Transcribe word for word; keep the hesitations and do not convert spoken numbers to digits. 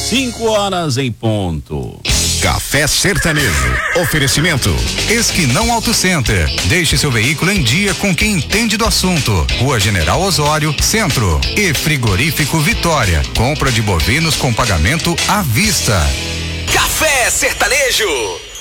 cinco horas em ponto. Café Sertanejo. Oferecimento Esquinão Auto Center. Deixe seu veículo em dia com quem entende do assunto. Rua General Osório, Centro. E Frigorífico Vitória. Compra de bovinos com pagamento à vista. Café Sertanejo.